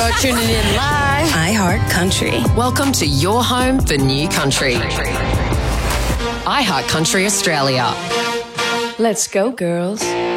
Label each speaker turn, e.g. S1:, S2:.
S1: You're tuning in live.
S2: iHeart Country.
S1: Welcome to your home for new country. iHeart Country Australia.
S2: Let's go, girls.